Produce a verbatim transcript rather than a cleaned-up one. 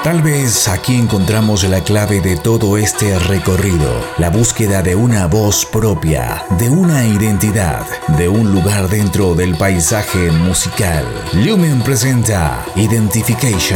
Tal vez aquí encontramos la clave de todo este recorrido, la búsqueda de una voz propia, de una identidad, de un lugar dentro del paisaje musical. Lumen presenta Identification.